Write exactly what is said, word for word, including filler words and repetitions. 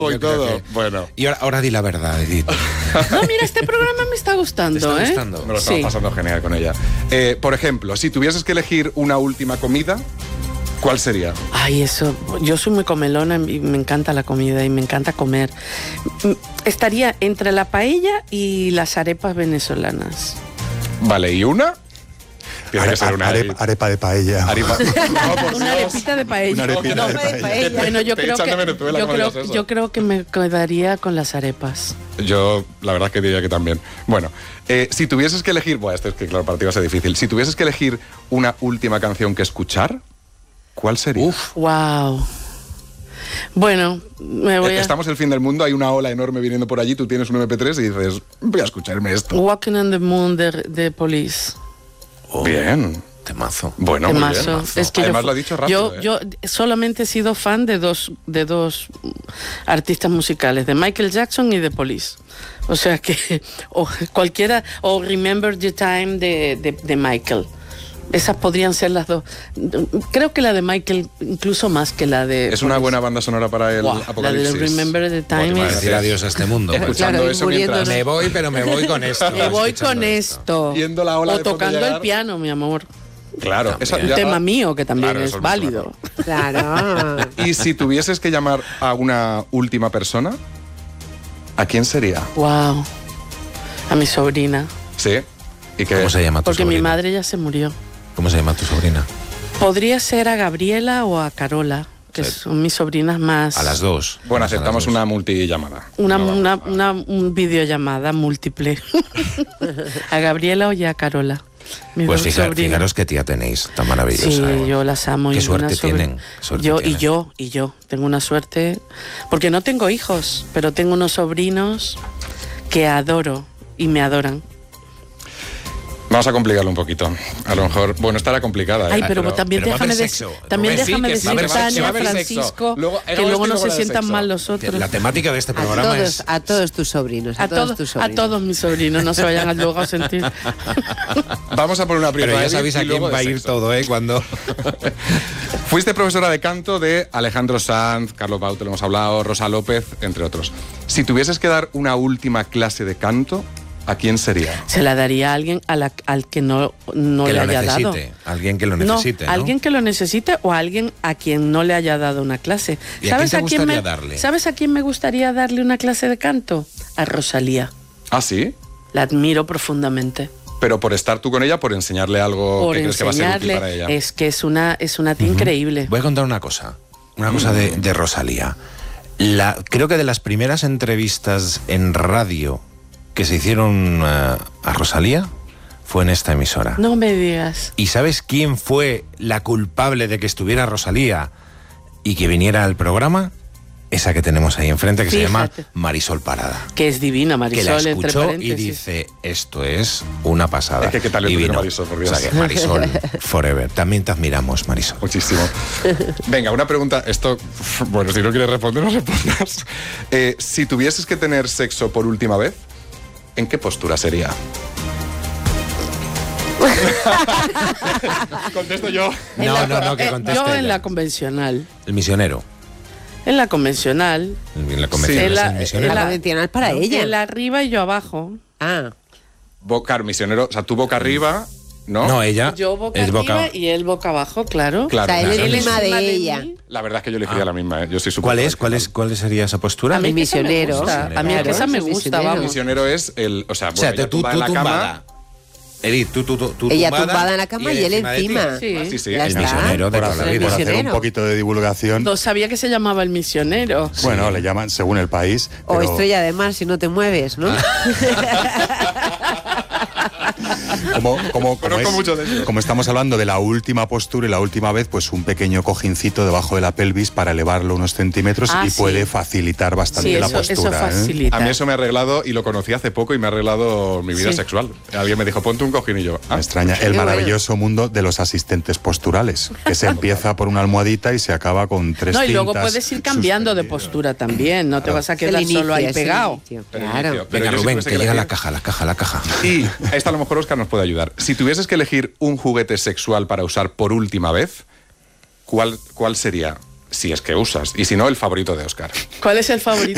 y todo. Que... Bueno. Y ahora, ahora di la verdad, Edith. No, mira, este programa me está gustando, ¿Te está ¿eh? gustando? Me lo estaba Sí. pasando genial con ella. Eh, por ejemplo, si tuvieses que elegir una última comida, ¿cuál sería? Ay, eso, yo soy muy comelona y me encanta la comida y me encanta comer. Estaría entre la paella y las arepas venezolanas. Vale, ¿y una? Tiene Are, que ser una arepa, arepa de paella. Arepa. No, por Una Dios. arepita de paella. Una arepita No, de paella. Bueno, yo Te creo, echan de que, Venezuela yo, cuando creo, digas eso. yo creo que me quedaría con las arepas. Yo, la verdad es que diría que también. Bueno, eh, si tuvieses que elegir... Bueno, esto es que, claro, para ti va a ser difícil. Si tuvieses que elegir una última canción que escuchar, ¿cuál sería? Uf. Wow. Bueno, me voy Eh, a... Estamos el fin del mundo, hay una ola enorme viniendo por allí, tú tienes un eme pe tres y dices, voy a escucharme esto. Walking on the Moon de, de Police. Oh, Bien. temazo. Bueno, muy bien. Temazo. Es que Además yo, lo ha dicho rápido. yo, ¿eh? yo solamente he sido fan de dos, de dos artistas musicales, de Michael Jackson y de Police. O sea que, o cualquiera, o Remember the Time de, de, de Michael. Esas podrían ser las dos. Creo que la de Michael incluso más que la de... Es una Police. buena banda sonora para el Wow, la apocalipsis. de Remember the Time Bueno, es- Decir adiós a este mundo. pues. Escuchando Claro, eso muriéndonos. mientras... Me voy, pero me voy con esto. Me voy Escuchando con esto. Viendo la ola o de fondo tocando llegar. el piano, mi amor. Claro. También. esa Un ya- tema mío que también Claro, es eso es válido. Claro. Y si tuvieses que llamar a una última persona, ¿a quién sería? Wow. A mi sobrina. Sí. ¿Y qué? ¿Cómo se llama tu Porque mi sobrina? madre ya se murió. ¿Cómo se llama tu sobrina? Podría ser a Gabriela o a Carola, que Sí. son mis sobrinas más... A las dos. Bueno, Vamos a las aceptamos dos. una multillamada. Una, No, una, vamos a- una un videollamada múltiple. A Gabriela o ya a Carola. Mis Pues dos fija- sobrinas. fijaros qué tía tenéis, tan maravillosa. Sí, ¿eh? yo las amo. Qué y suerte una sobre- tienen, suerte yo tienen. y yo y yo tengo una suerte porque no tengo hijos, pero tengo unos sobrinos que adoro y me adoran. Vamos a complicarlo un poquito. A lo mejor, bueno, estará complicada. ¿eh? Ay, pero, también pero va a déjame haber decir, sexo. también Rubén, sí, déjame que sí, decir va a haber Tania, sexo, va a haber Francisco, sexo. Luego- que luego luego no explico se lo del sientan sexo. mal los otros. La temática de este A programa todos, es... a todos tus sobrinos, a, A, todos todos, tus a sobrinos. todos mis sobrinos, no se vayan a luego a sentir. Vamos a poner una Pero primera. ya sabéis a quién va a ir todo, ¿eh? Cuando... Fuiste profesora de canto de Alejandro Sanz, Carlos Baute, lo hemos hablado, Rosa López, entre otros. Si tuvieses que dar una última clase de canto, ¿a quién sería? Se la daría a alguien a la- al que no, no que le lo haya dado. necesite. Alguien que lo necesite, ¿no? alguien que lo necesite o alguien a quien no le haya dado una clase. ¿Y a quién te quién gustaría me, darle? ¿Sabes a quién me gustaría darle una clase de canto? A Rosalía. ¿Ah, sí? La admiro profundamente. Pero por estar tú con ella, por enseñarle algo Por que crees que va a ser útil enseñarle, para ella. es que es una, es una tía increíble. Voy a contar una cosa. Una cosa de, de Rosalía. La, creo que de las primeras entrevistas en radio que se hicieron uh, a Rosalía fue en esta emisora. No me digas. ¿Y sabes quién fue la culpable de que estuviera Rosalía y que viniera al programa? Esa que tenemos ahí enfrente, que Fíjate. se llama Marisol Parada. Que es divina, Que Marisol, la entre escuchó y paréntesis. dice, esto es una pasada. Es que qué talento Y tiene vino. Marisol, por Dios. O sea que Marisol, forever. También te admiramos, Marisol. Muchísimo. Venga, una pregunta. Esto, bueno, si no quieres responder, no respondas. Eh, si tuvieses que tener sexo por última vez, ¿en qué postura sería? Contesto yo. En No, la- no, no, que eh, conteste Yo en ella. la convencional. El misionero. En la convencional. En la convención En es la- el misionero. en la- La convencional para ella. Él arriba y yo abajo. Ah, Boca, misionero, o sea, tú boca arriba, ¿no? No, ella Yo boca es arriba boca... y él boca abajo, claro. Claro. o sea, él claro. es encima de encima de ella. mí. La verdad es que yo elegiría la misma, ¿eh? Yo soy súper ¿Cuál es? ¿Cuál es? tradicional. ¿Cuál sería esa postura? El A mí que esa me misionero. gusta. A mí Claro, que esa me es el gusta, misionero. El vamos. misionero es el, o sea, O sea, bueno, ella tú, tú tumbada en la tumbada. cama. Edith, tú, tú, tú, tú Ella tumbada en la cama y él de ti. encima. Sí. Ah, sí, sí. Ya El está. misionero de Por toda la hacer, el vida. por hacer un misionero. poquito de divulgación. No sabía que se llamaba el misionero. Bueno, le llaman según el país. O pero estrella de mar si no te mueves, ¿no? Como, como, como, Conozco es- mucho de eso. como estamos hablando de la última postura y la última vez, pues un pequeño cojincito debajo de la pelvis para elevarlo unos centímetros Ah, y sí. puede facilitar bastante Sí, la eso, eso postura. ¿eh? facilita. A mí eso me ha arreglado y lo conocí hace poco y me ha arreglado mi vida Sí. sexual. Alguien me dijo, ponte un cojín y yo. Ah, Me extraña el Qué maravilloso mundo de los asistentes posturales, que se empieza por una almohadita y se acaba con tres No, y luego cintas puedes ir cambiando de suspendidas. postura también. No te vas a Es el quedar inicio, solo ahí es el pegado. inicio, El Claro. inicio. Pero Venga, yo si Rubén, tuviese que que llega la elegir- caja, la caja, la caja. Y esta a lo mejor Óscar nos puede ayudar. Si tuvieses que elegir un juguete sexual para usar por última vez, ¿cuál, cuál sería? Si es que usas. Y si no, el favorito de Óscar. ¿Cuál es el favorito?